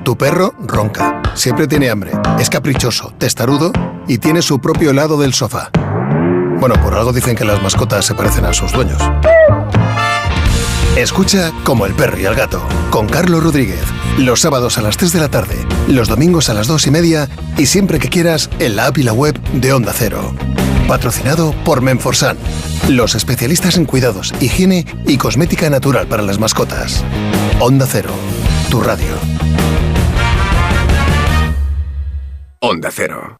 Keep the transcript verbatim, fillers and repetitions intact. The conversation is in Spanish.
Tu perro ronca, siempre tiene hambre, es caprichoso, testarudo y tiene su propio lado del sofá. Bueno, por algo dicen que las mascotas se parecen a sus dueños. Escucha Como el perro y el gato, con Carlos Rodríguez. Los sábados a las tres de la tarde, los domingos a las dos y media y siempre que quieras en la app y la web de Onda Cero. Patrocinado por Menforsan, los especialistas en cuidados, higiene y cosmética natural para las mascotas. Onda Cero, tu radio. Onda Cero.